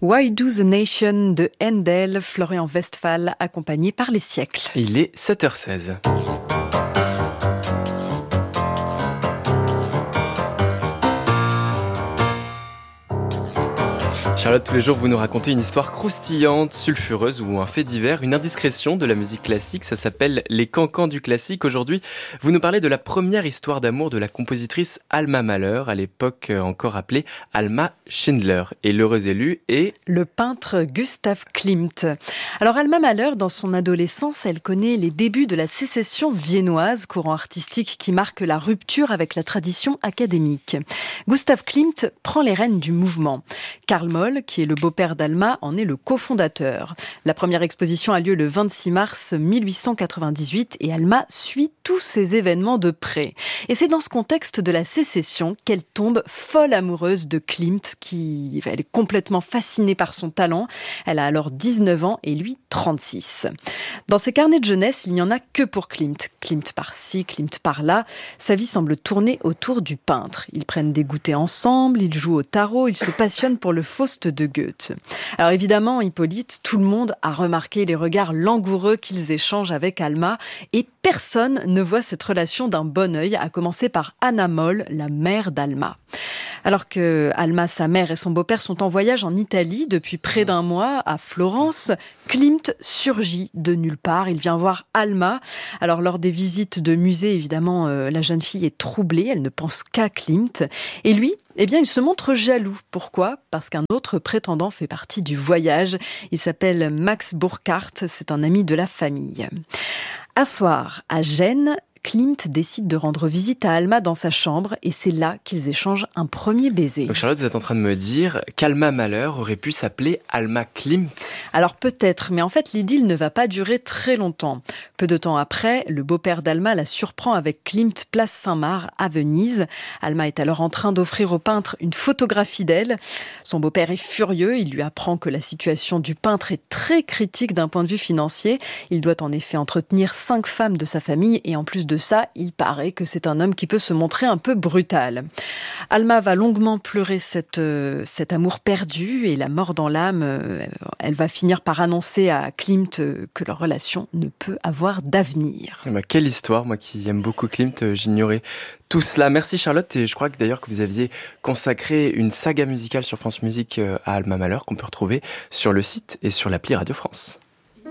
Why Do the Nation de Handel, Florian Westphal, accompagné par les siècles. Il est 7h16. Charlotte, tous les jours, vous nous racontez une histoire croustillante, sulfureuse ou un fait divers, une indiscrétion de la musique classique. Ça s'appelle Les Cancans du classique. Aujourd'hui, vous nous parlez de la première histoire d'amour de la compositrice Alma Mahler, à l'époque encore appelée Alma Schindler. Et l'heureux élu est... le peintre Gustav Klimt. Alors Alma Mahler, dans son adolescence, elle connaît les débuts de la sécession viennoise, courant artistique qui marque la rupture avec la tradition académique. Gustav Klimt prend les rênes du mouvement. Karl Moll, qui est le beau-père d'Alma, en est le cofondateur. La première exposition a lieu le 26 mars 1898 et Alma suit tous ces événements de près. Et c'est dans ce contexte de la sécession qu'elle tombe folle amoureuse de Klimt, elle est complètement fascinée par son talent. Elle a alors 19 ans et lui 36. Dans ses carnets de jeunesse, il n'y en a que pour Klimt. Klimt par-ci, Klimt par-là. Sa vie semble tourner autour du peintre. Ils prennent des goûters ensemble, ils jouent au tarot, ils se passionnent pour le Faust de Goethe. Alors évidemment, Hippolyte, tout le monde a remarqué les regards langoureux qu'ils échangent avec Alma et personne ne voit cette relation d'un bon œil, à commencer par Anna Moll, la mère d'Alma. Alors que Alma, sa mère et son beau-père sont en voyage en Italie depuis près d'un mois à Florence, Klimt surgit de nulle part. Il vient voir Alma. Alors lors des visites de musée, évidemment, la jeune fille est troublée. Elle ne pense qu'à Klimt. Et lui, il se montre jaloux. Pourquoi ? Parce qu'un autre prétendant fait partie du voyage. Il s'appelle Max Burkhardt. C'est un ami de la famille. Un soir, à Gênes, Klimt décide de rendre visite à Alma dans sa chambre et c'est là qu'ils échangent un premier baiser. Donc Charlotte, vous êtes en train de me dire qu'Alma Mahler aurait pu s'appeler Alma Klimt ? Alors peut-être, mais en fait l'idylle ne va pas durer très longtemps. Peu de temps après, le beau-père d'Alma la surprend avec Klimt place Saint-Marc à Venise. Alma est alors en train d'offrir au peintre une photographie d'elle. Son beau-père est furieux, il lui apprend que la situation du peintre est très critique d'un point de vue financier. Il doit en effet entretenir 5 femmes de sa famille et en plus de ça, il paraît que c'est un homme qui peut se montrer un peu brutal. Alma va longuement pleurer cet amour perdu et la mort dans l'âme. Elle va finir par annoncer à Klimt que leur relation ne peut avoir d'avenir. Quelle histoire, moi qui aime beaucoup Klimt, j'ignorais tout cela. Merci Charlotte, et je crois que d'ailleurs que vous aviez consacré une saga musicale sur France Musique à Alma Mahler qu'on peut retrouver sur le site et sur l'appli Radio France.